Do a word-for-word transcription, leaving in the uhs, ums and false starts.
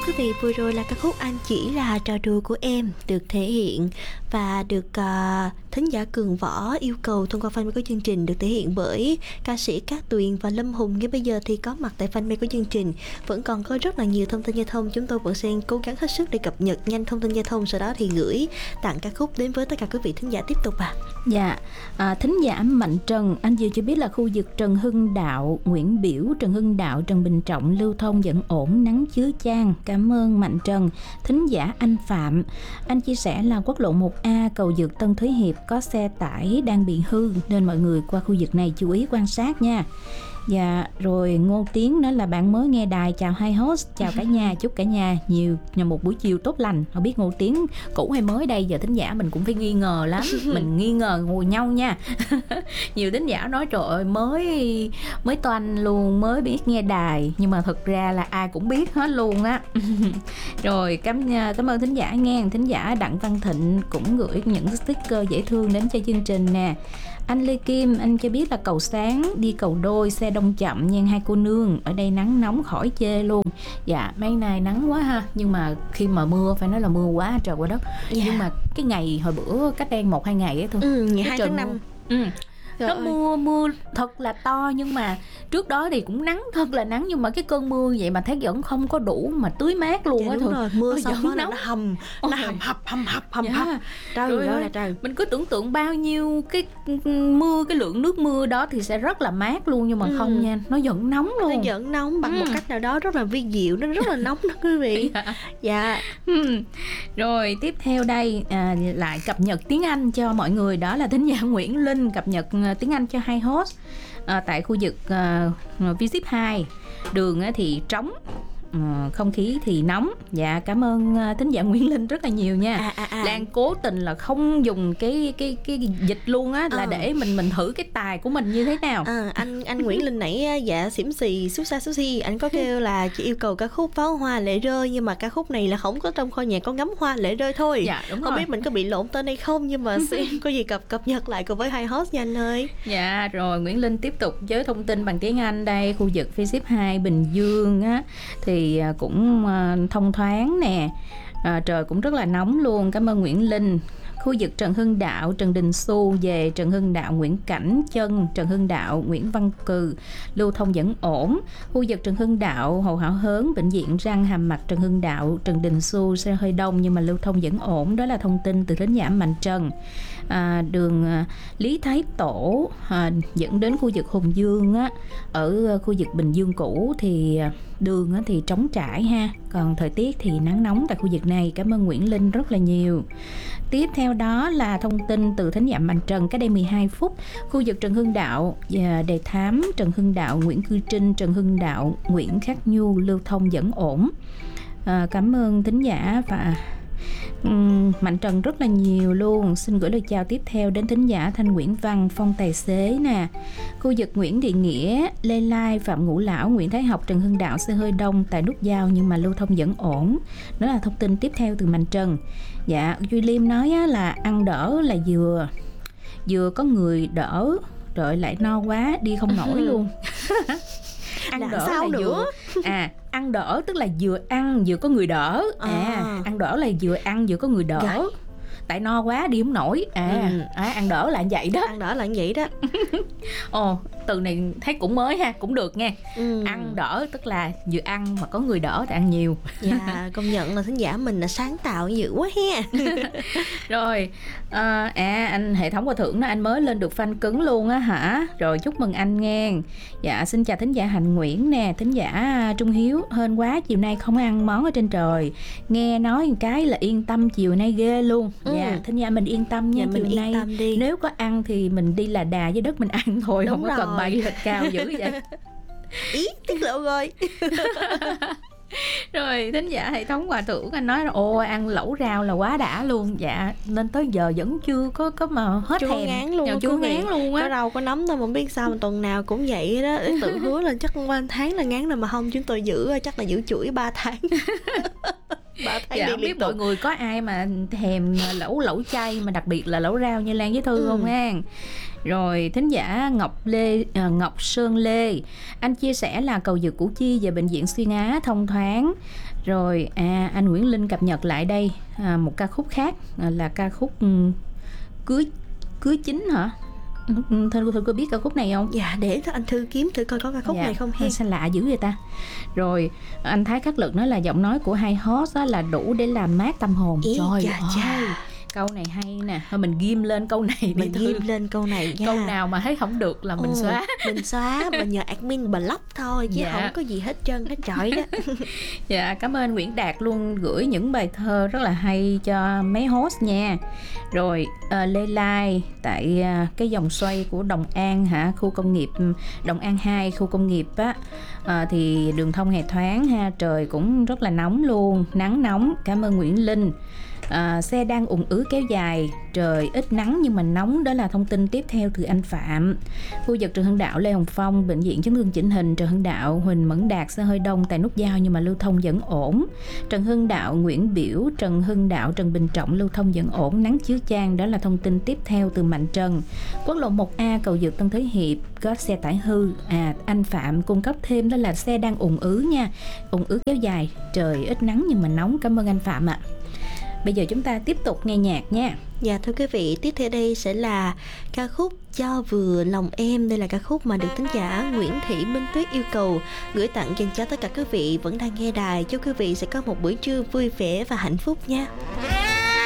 quý vị, vừa rồi là ca khúc Anh Chỉ Là Trò Đùa Của Em được thể hiện và được uh, thính giả Cường Võ yêu cầu thông qua fanpage của chương trình, được thể hiện bởi ca sĩ Cát Tuyền và Lâm Hùng. Ngay bây giờ thì có mặt tại fanpage của chương trình vẫn còn có rất là nhiều thông tin giao thông, chúng tôi vẫn sẽ cố gắng hết sức để cập nhật nhanh thông tin giao thông, sau đó thì gửi tặng ca khúc đến với tất cả quý vị thính giả tiếp tục à. Dạ, à, thính giả Mạnh Trần, anh vừa cho biết là khu vực Trần Hưng Đạo, Nguyễn Biểu, Trần Hưng Đạo, Trần Bình Trọng lưu thông vẫn ổn, nắng chứa chan. Cảm ơn Mạnh Trần. Thính giả Anh Phạm, anh chia sẻ là quốc lộ một A cầu vượt Tân Thới Hiệp có xe tải đang bị hư nên mọi người qua khu vực này chú ý quan sát nha. Dạ, rồi Ngô Tiến nói là bạn mới nghe đài, chào hai host, chào cả nhà, chúc cả nhà nhiều một buổi chiều tốt lành. Không biết Ngô Tiến cũ hay mới đây, giờ thính giả mình cũng phải nghi ngờ lắm, mình nghi ngờ ngồi nhau nha. Nhiều thính giả nói trời ơi mới mới toanh luôn, mới biết nghe đài, nhưng mà thực ra là ai cũng biết hết luôn á. Rồi cảm cảm ơn thính giả nghe. Thính giả Đặng Văn Thịnh cũng gửi những sticker dễ thương đến cho chương trình nè. Anh Lê Kim, anh cho biết là cầu sáng đi cầu đôi xe đông chậm nha hai cô nương, ở đây nắng nóng khỏi chê luôn. Dạ mấy này nắng quá ha, nhưng mà khi mà mưa phải nói là mưa quá trời quá đất. Dạ. Nhưng mà cái ngày hồi bữa cách đây một hai ngày ấy thôi, ừ, ngày hai tháng năm ừ. Nó mưa mưa thật là to, nhưng mà trước đó thì cũng nắng thật là nắng, nhưng mà cái cơn mưa vậy mà thấy vẫn không có đủ mà tưới mát luôn á. Dạ, đúng rồi, mưa nó xong nó hầm, nó hầm hập hầm hập hầm dạ. hập. Trời rồi ơi là trời. Mình cứ tưởng tượng bao nhiêu cái mưa, cái lượng nước mưa đó thì sẽ rất là mát luôn, nhưng mà ừ. không nha, nó vẫn nóng luôn. Nó vẫn nóng bằng ừ. một cách nào đó rất là vi diệu, nó rất là nóng đó quý vị. Dạ. Dạ. Ừ. Rồi tiếp theo đây à, lại cập nhật tiếng Anh cho mọi người, đó là thính giả Nguyễn Linh cập nhật tiếng Anh cho hai host à, tại khu vực uh, Visit hai. Đường thì trống, Uh, không khí thì nóng. Dạ cảm ơn uh, thính giả Nguyễn Linh rất là nhiều nha. à, à, à. Lan cố tình là không dùng cái cái cái dịch luôn á, là à. để mình mình thử cái tài của mình như thế nào. à, anh anh Nguyễn Linh nãy dạ xỉm xì xúc xa xúc xi, anh có kêu là chỉ yêu cầu ca khúc Pháo Hoa Lệ Rơi, nhưng mà ca khúc này là không có trong kho nhạc, có Ngắm Hoa Lệ Rơi thôi. Dạ đúng không rồi. biết mình có bị lộn tên hay không, nhưng mà xem có gì cập cập nhật lại cùng với hai host nha anh ơi. Dạ rồi Nguyễn Linh tiếp tục với thông tin bằng tiếng Anh đây. Khu vực Visit hai Bình Dương á thì cũng thông thoáng nè, à, trời cũng rất là nóng luôn. Cảm ơn Nguyễn Linh. Khu vực Trần Hưng Đạo, Trần Đình Xu về Trần Hưng Đạo, Nguyễn Cảnh Chân, Trần Hưng Đạo, Nguyễn Văn Cừ lưu thông vẫn ổn. Khu vực Trần Hưng Đạo, Hồ Hảo Hớn, Bệnh viện Răng Hàm Mặt, Trần Hưng Đạo, Trần Đình Xu xe hơi đông nhưng mà lưu thông vẫn ổn. Đó là thông tin từ thính giả Mạnh Trần. À, đường à, Lý Thái Tổ à, dẫn đến khu vực Hùng Dương á, ở khu vực Bình Dương cũ thì đường á, thì trống trải ha, còn thời tiết thì nắng nóng tại khu vực này. Cảm ơn Nguyễn Linh rất là nhiều. Tiếp theo đó là thông tin từ thính giả Mạnh Trần cách đây mười hai phút. Khu vực Trần Hưng Đạo, Đề Thám, Trần Hưng Đạo, Nguyễn Cư Trinh, Trần Hưng Đạo, Nguyễn Khắc Nhu lưu thông vẫn ổn. À, cảm ơn thính giả và uhm, Mạnh Trần rất là nhiều luôn. Xin gửi lời chào tiếp theo đến thính giả Thanh Nguyễn Văn, Phong Tài Xế nè. Khu vực Nguyễn Thị Nghĩa, Lê Lai, Phạm Ngũ Lão, Nguyễn Thái Học, Trần Hưng Đạo xe hơi đông tại nút giao nhưng mà lưu thông vẫn ổn. Đó là thông tin tiếp theo từ Mạnh Trần. Dạ, Duy Liêm nói á, là ăn đỡ là vừa vừa có người đỡ rồi lại no quá đi không nổi luôn. Ăn là đỡ sao là nữa? Vừa, à ăn đỡ tức là vừa ăn vừa có người đỡ. À, à ăn đỡ là vừa ăn vừa có người đỡ. Dạ. Tại no quá đi không nổi. À, ừ. à ăn đỡ là vậy đó. Ăn đỡ là vậy đó. Ồ, từ này thấy cũng mới ha, cũng được nha. Ừ. Ăn đỡ tức là vừa ăn mà có người đỡ thì ăn nhiều. Dạ, công nhận là thính giả mình là sáng tạo dữ quá ha. Rồi, à, à anh hệ thống qua thưởng đó, anh mới lên được fan cứng luôn á hả? Rồi chúc mừng anh nghe. Dạ, xin chào thính giả Hạnh Nguyễn nè, thính giả Trung Hiếu, hên quá chiều nay không ăn món ở trên trời. Nghe nói một cái là yên tâm chiều nay ghê luôn. Ừ. Dạ, thính giả mình yên tâm nha, dạ, chiều mình nay yên tâm đi. Nếu có ăn thì mình đi là đà với đất mình ăn thôi. Đúng không có rồi. Cần bay lên cao dữ vậy. Ý tiết lộ rồi. Rồi thính giả hệ thống Hòa Thưởng anh nói là ồ ăn lẩu rau là quá đã luôn. Dạ nên tới giờ vẫn chưa có có mà hết chưa thèm. Ngán luôn. Chưa ngán luôn á. Có rau có nấm thôi mà biết sao mà tuần nào cũng vậy đó. Tự hứa là chắc qua tháng là ngán rồi mà không, chúng tôi giữ chắc là giữ chuỗi ba tháng. ba tháng Dạ, đi không liên biết mọi tục. người có ai mà thèm lẩu lẩu chay mà đặc biệt là lẩu rau như Lan với Thư Ừ. không ha? Rồi thính giả Ngọc Lê à, Ngọc Sơn Lê, anh chia sẻ là cầu vượt Củ Chi về bệnh viện Xuyên Á thông thoáng. Rồi à, anh Nguyễn Linh cập nhật lại đây à, một ca khúc khác à, là ca khúc um, cưới cưới chính hả? Thư, Thư có biết ca khúc này không? Dạ, để anh Thư kiếm thử coi có ca khúc Dạ, này không hen. sao lạ dữ vậy ta. Rồi anh Thái Khắc Lực nói là giọng nói của hai host đó là đủ để làm mát tâm hồn. Ý Trời chà ơi, chà. câu này hay nè, thôi mình ghim lên câu này đi Mình Thư. ghim lên câu này nha. Câu nào mà thấy không được là mình Ồ, xóa. Mình xóa, mình nhờ admin block thôi chứ Dạ. không có gì hết trơn hết trọi đó. Dạ, cảm ơn Nguyễn Đạt luôn gửi những bài thơ rất là hay cho mấy host nha. Rồi à, Lê Lai tại à, cái dòng xoay của Đồng An hả, khu công nghiệp Đồng An hai, khu công nghiệp á, à, thì đường thông hè thoáng ha, trời cũng rất là nóng luôn, nắng nóng. Cảm ơn Nguyễn Linh. À, xe đang ùn ứ kéo dài, trời ít nắng nhưng mà nóng, đó là thông tin tiếp theo từ anh Phạm. Khu vực Trần Hưng Đạo, Lê Hồng Phong, bệnh viện chấn thương chỉnh hình Trần Hưng Đạo, Huỳnh Mẫn Đạt, xe hơi đông tại nút giao nhưng mà lưu thông vẫn ổn. Trần Hưng Đạo, Nguyễn Biểu, Trần Hưng Đạo, Trần Bình Trọng lưu thông vẫn ổn, nắng chiếu chang, đó là thông tin tiếp theo từ Mạnh Trần. Quốc lộ một A, cầu vượt Tân Thới Hiệp có xe tải hư. À, anh Phạm cung cấp thêm đó là xe đang ùn ứ nha, ùn ứ kéo dài, trời ít nắng nhưng mà nóng. Cảm ơn anh Phạm ạ. Bây giờ chúng ta tiếp tục nghe nhạc nha. Dạ thưa quý vị, tiếp theo đây sẽ là ca khúc Cho Vừa Lòng Em. Đây là ca khúc mà được thính giả Nguyễn Thị Minh Tuyết yêu cầu gửi tặng dành cho tất cả quý vị vẫn đang nghe đài. Chúc quý vị sẽ có một buổi trưa vui vẻ và hạnh phúc nha.